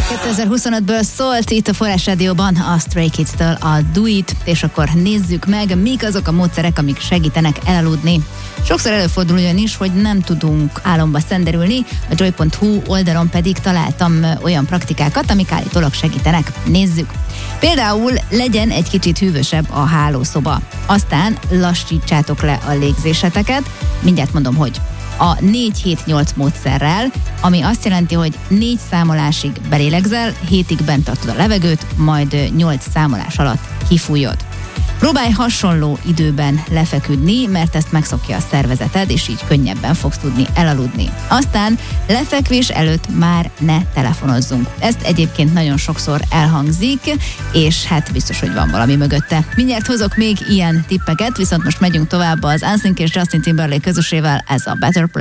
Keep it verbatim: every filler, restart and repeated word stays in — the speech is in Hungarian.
kétezer-huszonötből szólt itt a Forrás Rádióban a Stray Kids-től a Do It, és akkor nézzük meg, mik azok a módszerek, amik segítenek elaludni. Sokszor előfordul ugyanis, hogy nem tudunk álomba szenderülni, a joy pont hu oldalon pedig találtam olyan praktikákat, amik állítólag segítenek. Nézzük! Például legyen egy kicsit hűvösebb a hálószoba. Aztán lassítsátok le a légzéseteket, mindjárt mondom, hogy a négy hét nyolc módszerrel, ami azt jelenti, hogy négy számolásig belélegzel, hétig bent tartod a levegőt, majd nyolc számolás alatt kifújod. Próbálj hasonló időben lefeküdni, mert ezt megszokja a szervezeted, és így könnyebben fogsz tudni elaludni. Aztán lefekvés előtt már ne telefonozzunk. Ezt egyébként nagyon sokszor elhangzik, és hát biztos, hogy van valami mögötte. Mindjárt hozok még ilyen tippeket, viszont most megyünk tovább az unsync és Justin Timberlake közösével, ez a Better Place.